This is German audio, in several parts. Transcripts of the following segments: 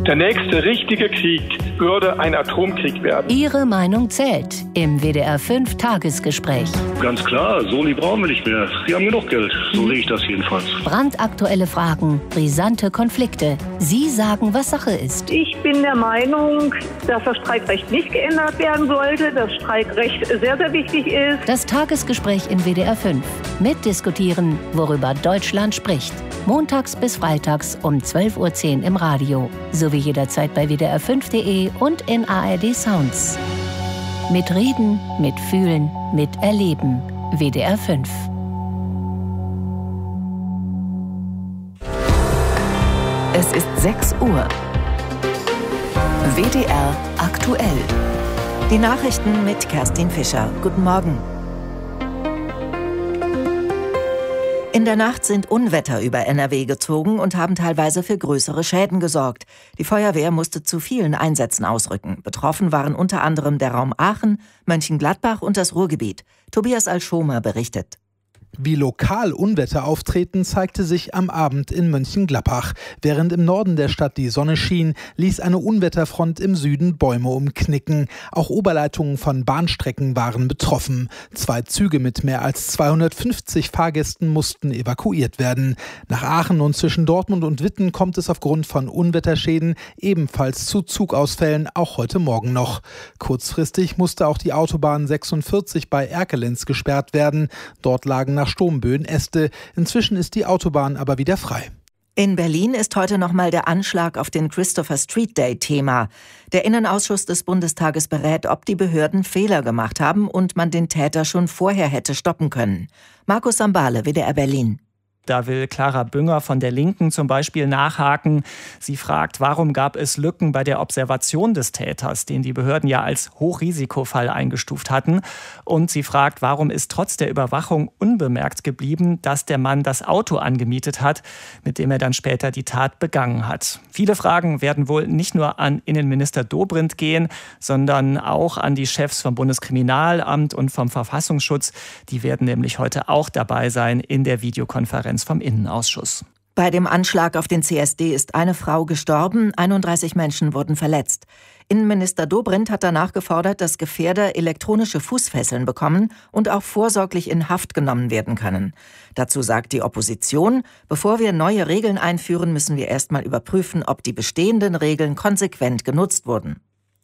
Der nächste richtige Krieg würde ein Atomkrieg werden. Ihre Meinung zählt im WDR 5 Tagesgespräch. Ganz klar, Soli brauchen wir nicht mehr. Sie haben genug Geld, so sehe ich das jedenfalls. Brandaktuelle Fragen, brisante Konflikte. Sie sagen, was Sache ist. Ich bin der Meinung, dass das Streikrecht nicht geändert werden sollte, das Streikrecht sehr, sehr wichtig ist. Das Tagesgespräch in WDR 5. Mitdiskutieren, worüber Deutschland spricht. Montags bis freitags um 12:10 Uhr im Radio. Sowie jederzeit bei wdr5.de und in ARD Sounds. Mit Reden, mit Fühlen, mit Erleben. WDR 5. Es ist 6 Uhr. WDR aktuell. Die Nachrichten mit Kerstin Fischer. Guten Morgen. In der Nacht sind Unwetter über NRW gezogen und haben teilweise für größere Schäden gesorgt. Die Feuerwehr musste zu vielen Einsätzen ausrücken. Betroffen waren unter anderem der Raum Aachen, Mönchengladbach und das Ruhrgebiet. Tobias Alschomer berichtet. Wie lokal Unwetter auftreten, zeigte sich am Abend in Mönchengladbach. Während im Norden der Stadt die Sonne schien, ließ eine Unwetterfront im Süden Bäume umknicken. Auch Oberleitungen von Bahnstrecken waren betroffen. 2 Züge mit mehr als 250 Fahrgästen mussten evakuiert werden. Nach Aachen und zwischen Dortmund und Witten kommt es aufgrund von Unwetterschäden ebenfalls zu Zugausfällen, auch heute Morgen noch. Kurzfristig musste auch die Autobahn 46 bei Erkelenz gesperrt werden. Dort lagen nach Sturmböen Äste. Inzwischen ist die Autobahn aber wieder frei. In Berlin ist heute nochmal der Anschlag auf den Christopher Street Day Thema. Der Innenausschuss des Bundestages berät, ob die Behörden Fehler gemacht haben und man den Täter schon vorher hätte stoppen können. Markus Sambale, WDR Berlin. Da will Clara Bünger von der Linken zum Beispiel nachhaken. Sie fragt, warum gab es Lücken bei der Observation des Täters, den die Behörden ja als Hochrisikofall eingestuft hatten. Und sie fragt, warum ist trotz der Überwachung unbemerkt geblieben, dass der Mann das Auto angemietet hat, mit dem er dann später die Tat begangen hat. Viele Fragen werden wohl nicht nur an Innenminister Dobrindt gehen, sondern auch an die Chefs vom Bundeskriminalamt und vom Verfassungsschutz. Die werden nämlich heute auch dabei sein in der Videokonferenz vom Innenausschuss. Bei dem Anschlag auf den CSD ist eine Frau gestorben, 31 Menschen wurden verletzt. Innenminister Dobrindt hat danach gefordert, dass Gefährder elektronische Fußfesseln bekommen und auch vorsorglich in Haft genommen werden können. Dazu sagt die Opposition, bevor wir neue Regeln einführen, müssen wir erstmal überprüfen, ob die bestehenden Regeln konsequent genutzt wurden.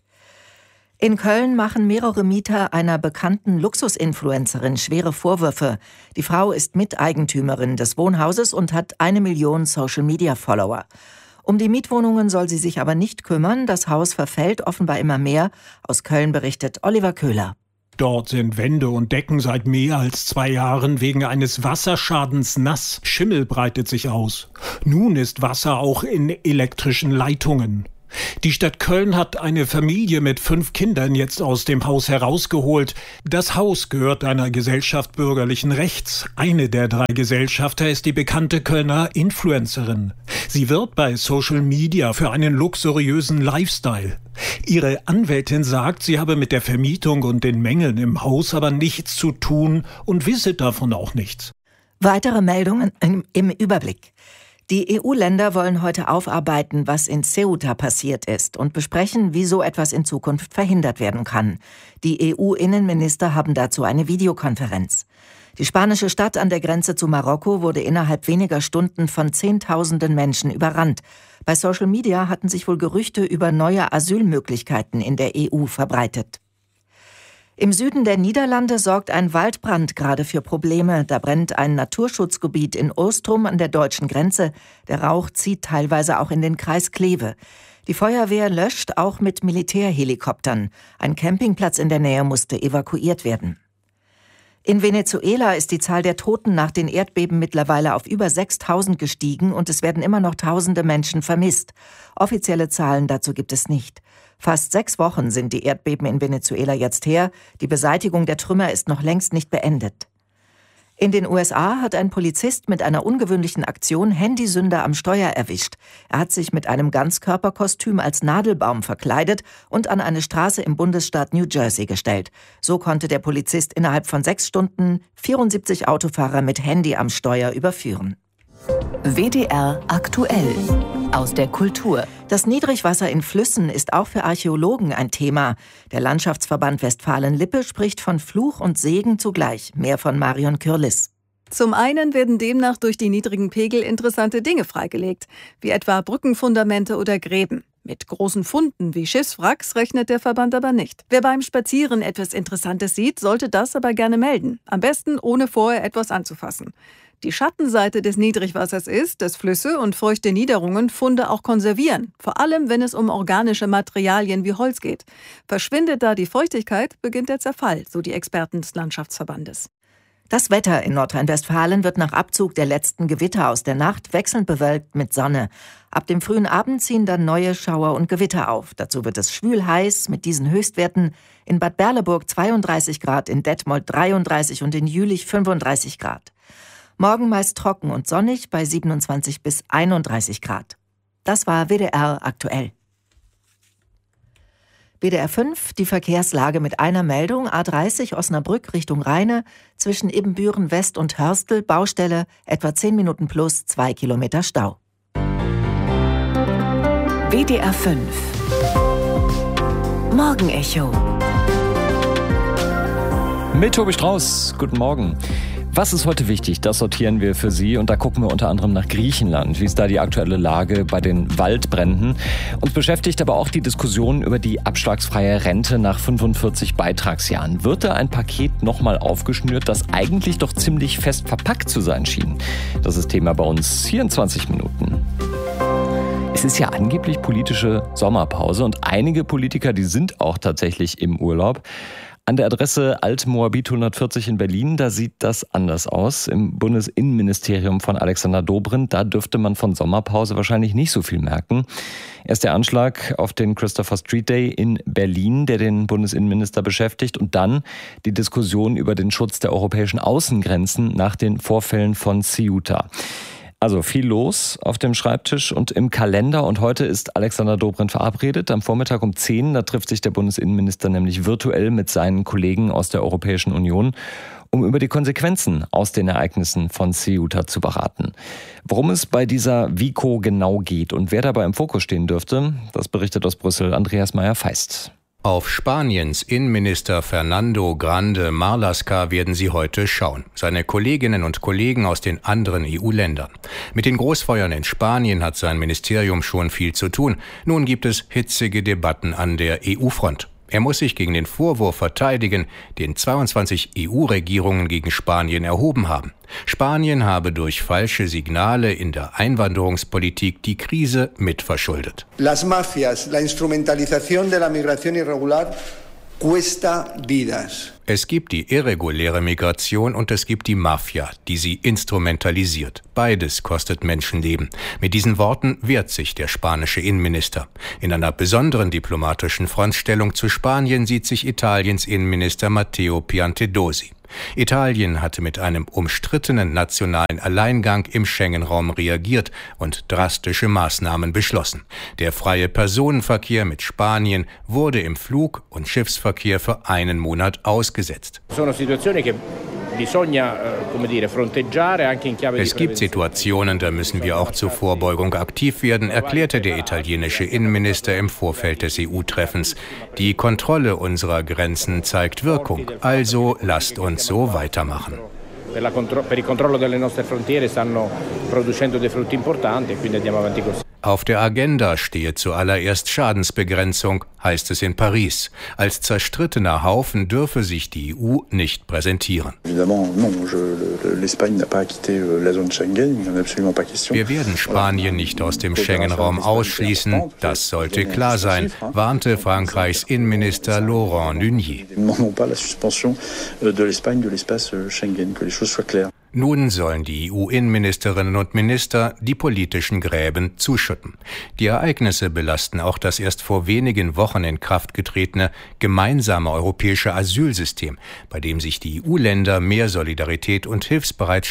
In Köln machen mehrere Mieter einer bekannten Luxusinfluencerin schwere Vorwürfe. Die Frau ist Miteigentümerin des Wohnhauses und hat 1 Million Social-Media-Follower. Um die Mietwohnungen soll sie sich aber nicht kümmern. Das Haus verfällt offenbar immer mehr. Aus Köln berichtet Oliver Köhler. Dort sind Wände und Decken seit mehr als 2 Jahren wegen eines Wasserschadens nass. Schimmel breitet sich aus. Nun ist Wasser auch in elektrischen Leitungen. Die Stadt Köln hat eine Familie mit 5 Kindern jetzt aus dem Haus herausgeholt. Das Haus gehört einer Gesellschaft bürgerlichen Rechts. Eine der 3 Gesellschafter ist die bekannte Kölner Influencerin. Sie wirbt bei Social Media für einen luxuriösen Lifestyle. Ihre Anwältin sagt, sie habe mit der Vermietung und den Mängeln im Haus aber nichts zu tun und wisse davon auch nichts. Weitere Meldungen im Überblick. Die EU-Länder wollen heute aufarbeiten, was in Ceuta passiert ist und besprechen, wie so etwas in Zukunft verhindert werden kann. Die EU-Innenminister haben dazu eine Videokonferenz. Die spanische Stadt an der Grenze zu Marokko wurde innerhalb weniger Stunden von Zehntausenden Menschen überrannt. Bei Social Media hatten sich wohl Gerüchte über neue Asylmöglichkeiten in der EU verbreitet. Im Süden der Niederlande sorgt ein Waldbrand gerade für Probleme. Da brennt ein Naturschutzgebiet in Oostrum an der deutschen Grenze. Der Rauch zieht teilweise auch in den Kreis Kleve. Die Feuerwehr löscht auch mit Militärhelikoptern. Ein Campingplatz in der Nähe musste evakuiert werden. In Venezuela ist die Zahl der Toten nach den Erdbeben mittlerweile auf über 6.000 gestiegen und es werden immer noch tausende Menschen vermisst. Offizielle Zahlen dazu gibt es nicht. Fast 6 Wochen sind die Erdbeben in Venezuela jetzt her. Die Beseitigung der Trümmer ist noch längst nicht beendet. In den USA hat ein Polizist mit einer ungewöhnlichen Aktion Handysünder am Steuer erwischt. Er hat sich mit einem Ganzkörperkostüm als Nadelbaum verkleidet und an eine Straße im Bundesstaat New Jersey gestellt. So konnte der Polizist innerhalb von 6 Stunden 74 Autofahrer mit Handy am Steuer überführen. WDR aktuell. aus der Kultur. Das Niedrigwasser in Flüssen ist auch für Archäologen ein Thema. Der Landschaftsverband Westfalen-Lippe spricht von Fluch und Segen zugleich. Mehr von Marion Kürlis. Zum einen werden demnach durch die niedrigen Pegel interessante Dinge freigelegt, wie etwa Brückenfundamente oder Gräben. Mit großen Funden wie Schiffswracks rechnet der Verband aber nicht. Wer beim Spazieren etwas Interessantes sieht, sollte das aber gerne melden. Am besten, ohne vorher etwas anzufassen. Die Schattenseite des Niedrigwassers ist, dass Flüsse und feuchte Niederungen Funde auch konservieren, vor allem wenn es um organische Materialien wie Holz geht. Verschwindet da die Feuchtigkeit, beginnt der Zerfall, so die Experten des Landschaftsverbandes. Das Wetter in Nordrhein-Westfalen wird nach Abzug der letzten Gewitter aus der Nacht wechselnd bewölkt mit Sonne. Ab dem frühen Abend ziehen dann neue Schauer und Gewitter auf. Dazu wird es schwül heiß mit diesen Höchstwerten: in Bad Berleburg 32 Grad, in Detmold 33 und in Jülich 35 Grad. Morgen meist trocken und sonnig bei 27 bis 31 Grad. Das war WDR aktuell. WDR 5, die Verkehrslage mit einer Meldung: A30 Osnabrück Richtung Rheine, zwischen Ibbenbüren West und Hörstel, Baustelle, etwa 10 Minuten plus 2 Kilometer Stau. WDR 5 Morgenecho mit Tobi Strauß. Guten Morgen. Was ist heute wichtig? Das sortieren wir für Sie und da gucken wir unter anderem nach Griechenland. Wie ist da die aktuelle Lage bei den Waldbränden? Uns beschäftigt aber auch die Diskussion über die abschlagsfreie Rente nach 45 Beitragsjahren. Wird da ein Paket nochmal aufgeschnürt, das eigentlich doch ziemlich fest verpackt zu sein schien? Das ist Thema bei uns hier in 20 Minuten. Es ist ja angeblich politische Sommerpause und einige Politiker, die sind auch tatsächlich im Urlaub. An der Adresse Alt-Moabit 140 in Berlin, da sieht das anders aus. Im Bundesinnenministerium von Alexander Dobrindt, da dürfte man von Sommerpause wahrscheinlich nicht so viel merken. Erst der Anschlag auf den Christopher Street Day in Berlin, der den Bundesinnenminister beschäftigt, und dann die Diskussion über den Schutz der europäischen Außengrenzen nach den Vorfällen von Ceuta. Also viel los auf dem Schreibtisch und im Kalender. Und heute ist Alexander Dobrindt verabredet. Am Vormittag um 10, da trifft sich der Bundesinnenminister nämlich virtuell mit seinen Kollegen aus der Europäischen Union, um über die Konsequenzen aus den Ereignissen von Ceuta zu beraten. Worum es bei dieser WICO genau geht und wer dabei im Fokus stehen dürfte, das berichtet aus Brüssel Andreas Meyer-Feist. Auf Spaniens Innenminister Fernando Grande Marlaska werden sie heute schauen. Seine Kolleginnen und Kollegen aus den anderen EU-Ländern. Mit den Großfeuern in Spanien hat sein Ministerium schon viel zu tun. Nun gibt es hitzige Debatten an der EU-Front. Er muss sich gegen den Vorwurf verteidigen, den 22 EU-Regierungen gegen Spanien erhoben haben. Spanien habe durch falsche Signale in der Einwanderungspolitik die Krise mitverschuldet. Las mafias, la instrumentalización de la migración irregular cuesta vidas. Es gibt die irreguläre Migration und es gibt die Mafia, die sie instrumentalisiert. Beides kostet Menschenleben. Mit diesen Worten wehrt sich der spanische Innenminister. In einer besonderen diplomatischen Frontstellung zu Spanien sieht sich Italiens Innenminister Matteo Piantedosi. Italien hatte mit einem umstrittenen nationalen Alleingang im Schengen-Raum reagiert und drastische Maßnahmen beschlossen. Der freie Personenverkehr mit Spanien wurde im Flug- und Schiffsverkehr für einen Monat ausgesetzt. Es gibt Situationen, da müssen wir auch zur Vorbeugung aktiv werden, erklärte der italienische Innenminister im Vorfeld des EU-Treffens. Die Kontrolle unserer Grenzen zeigt Wirkung, also lasst uns so weitermachen. Auf der Agenda stehe zuallererst Schadensbegrenzung, heißt es in Paris. Als zerstrittener Haufen dürfe sich die EU nicht präsentieren. Wir werden Spanien nicht aus dem Schengen-Raum ausschließen, das sollte klar sein, warnte Frankreichs Innenminister Laurent Nunez. Nun sollen die EU-Innenministerinnen und Minister die politischen Gräben zuschütten. Die Ereignisse belasten auch das erst vor wenigen Wochen in Kraft getretene gemeinsame europäische Asylsystem, bei dem sich die EU-Länder mehr Solidarität und Hilfsbereitschaft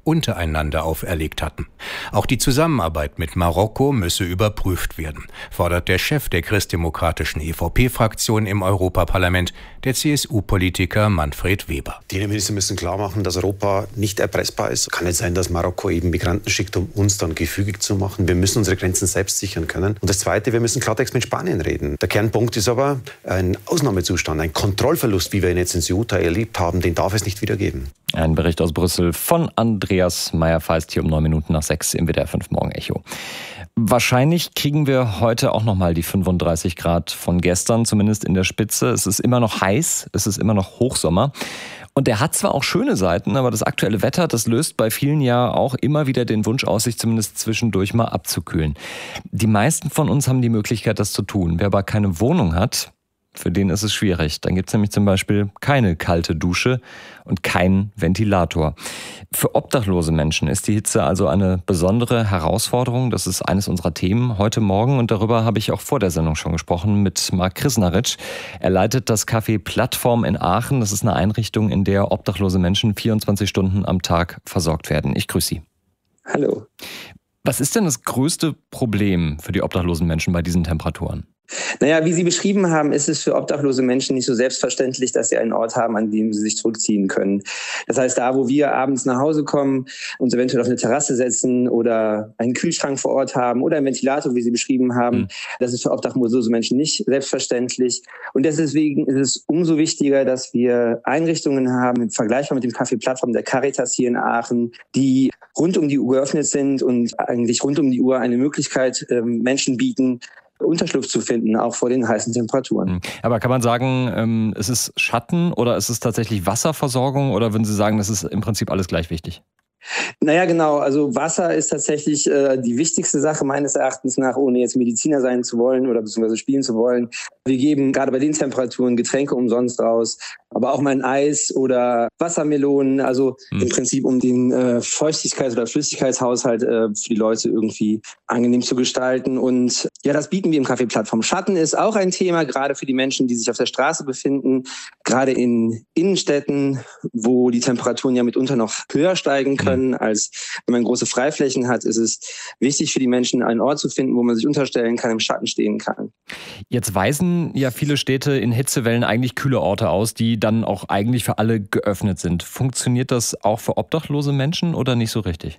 untereinander auferlegt hatten. Auch die Zusammenarbeit mit Marokko müsse überprüft werden, fordert der Chef der christdemokratischen EVP-Fraktion im Europaparlament, der CSU-Politiker Manfred Weber. Die Innenminister müssen klar machen, dass Europa nicht erpressbar ist. Kann nicht sein, dass Marokko eben Migranten schickt, um uns dann gefügig zu machen. Wir müssen unsere Grenzen selbst sichern können. Und das Zweite, wir müssen Klartext mit Spanien reden. Der Kernpunkt ist aber ein Ausnahmezustand, ein Kontrollverlust, wie wir ihn jetzt in Ceuta erlebt haben, den darf es nicht wieder geben. Ein Bericht aus Brüssel von Andreas Meyer-Feist hier um 9:09 im WDR 5 Morgen Echo. Wahrscheinlich kriegen wir heute auch nochmal die 35 Grad von gestern, zumindest in der Spitze. Es ist immer noch heiß, es ist immer noch Hochsommer. Und der hat zwar auch schöne Seiten, aber das aktuelle Wetter, das löst bei vielen ja auch immer wieder den Wunsch aus, sich zumindest zwischendurch mal abzukühlen. Die meisten von uns haben die Möglichkeit, das zu tun. Wer aber keine Wohnung hat, für den ist es schwierig. Dann gibt es nämlich zum Beispiel keine kalte Dusche und keinen Ventilator. Für obdachlose Menschen ist die Hitze also eine besondere Herausforderung. Das ist eines unserer Themen heute Morgen und darüber habe ich auch vor der Sendung schon gesprochen mit Marc Krisnaritsch. Er leitet das Café Plattform in Aachen. Das ist eine Einrichtung, in der obdachlose Menschen 24 Stunden am Tag versorgt werden. Ich grüße Sie. Hallo. Was ist denn das größte Problem für die obdachlosen Menschen bei diesen Temperaturen? Naja, wie Sie beschrieben haben, ist es für obdachlose Menschen nicht so selbstverständlich, dass sie einen Ort haben, an dem sie sich zurückziehen können. Das heißt, da, wo wir abends nach Hause kommen, uns eventuell auf eine Terrasse setzen oder einen Kühlschrank vor Ort haben oder einen Ventilator, wie Sie beschrieben haben, das ist für obdachlose Menschen nicht selbstverständlich. Und deswegen ist es umso wichtiger, dass wir Einrichtungen haben, vergleichbar mit dem Café Plattform der Caritas hier in Aachen, die rund um die Uhr geöffnet sind und eigentlich rund um die Uhr eine Möglichkeit Menschen bieten, Unterschlupf zu finden, auch vor den heißen Temperaturen. Aber kann man sagen, es ist Schatten oder ist es tatsächlich Wasserversorgung oder würden Sie sagen, das ist im Prinzip alles gleich wichtig? Naja, genau. Also Wasser ist tatsächlich die wichtigste Sache meines Erachtens nach, ohne jetzt Mediziner sein zu wollen oder beziehungsweise spielen zu wollen. Wir geben gerade bei den Temperaturen Getränke umsonst raus, aber auch mal ein Eis oder Wassermelonen. Also im Prinzip um den Feuchtigkeits- oder Flüssigkeitshaushalt für die Leute irgendwie angenehm zu gestalten. Und ja, das bieten wir im Café Plattform. Schatten ist auch ein Thema, gerade für die Menschen, die sich auf der Straße befinden, gerade in Innenstädten, wo die Temperaturen ja mitunter noch höher steigen können, als wenn man große Freiflächen hat, ist es wichtig für die Menschen, einen Ort zu finden, wo man sich unterstellen kann, im Schatten stehen kann. Jetzt weisen ja viele Städte in Hitzewellen eigentlich kühle Orte aus, die dann auch eigentlich für alle geöffnet sind. Funktioniert das auch für obdachlose Menschen oder nicht so richtig?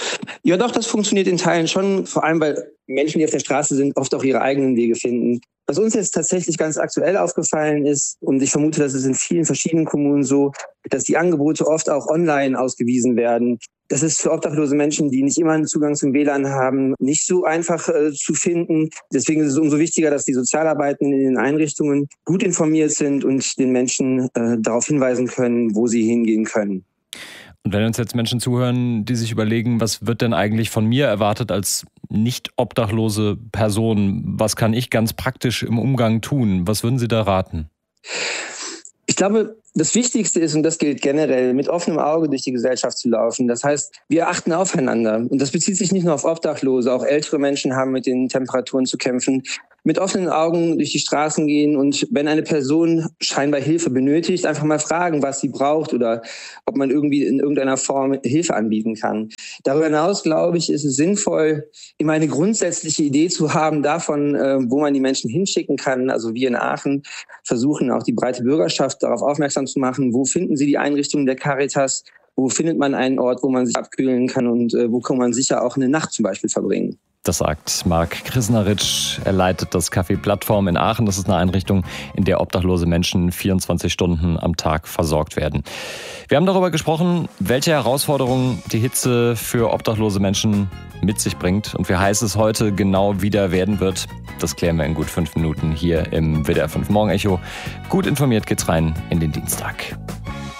Ja doch, das funktioniert in Teilen schon, vor allem weil Menschen, die auf der Straße sind, oft auch ihre eigenen Wege finden. Was uns jetzt tatsächlich ganz aktuell aufgefallen ist, und ich vermute, das ist in vielen verschiedenen Kommunen so, dass die Angebote oft auch online ausgewiesen werden. Das ist für obdachlose Menschen, die nicht immer einen Zugang zum WLAN haben, nicht so einfach zu finden. Deswegen ist es umso wichtiger, dass die Sozialarbeitenden in den Einrichtungen gut informiert sind und den Menschen darauf hinweisen können, wo sie hingehen können. Und wenn uns jetzt Menschen zuhören, die sich überlegen, was wird denn eigentlich von mir erwartet als nicht obdachlose Person? Was kann ich ganz praktisch im Umgang tun? Was würden Sie da raten? Ich glaube, das Wichtigste ist, und das gilt generell, mit offenem Auge durch die Gesellschaft zu laufen. Das heißt, wir achten aufeinander. Und das bezieht sich nicht nur auf Obdachlose, auch ältere Menschen haben mit den Temperaturen zu kämpfen. Mit offenen Augen durch die Straßen gehen und wenn eine Person scheinbar Hilfe benötigt, einfach mal fragen, was sie braucht oder ob man irgendwie in irgendeiner Form Hilfe anbieten kann. Darüber hinaus, glaube ich, ist es sinnvoll, immer eine grundsätzliche Idee zu haben davon, wo man die Menschen hinschicken kann. Also wir in Aachen versuchen auch die breite Bürgerschaft darauf aufmerksam zu machen, wo finden sie die Einrichtungen der Caritas, wo findet man einen Ort, wo man sich abkühlen kann und wo kann man sicher auch eine Nacht zum Beispiel verbringen. Das sagt Marc Krisnaritsch. Er leitet das Café Plattform in Aachen. Das ist eine Einrichtung, in der obdachlose Menschen 24 Stunden am Tag versorgt werden. Wir haben darüber gesprochen, welche Herausforderungen die Hitze für obdachlose Menschen mit sich bringt und wie heiß es heute genau wieder werden wird. Das klären wir in gut 5 Minuten hier im WDR 5 Morgen Echo. Gut informiert geht's rein in den Dienstag.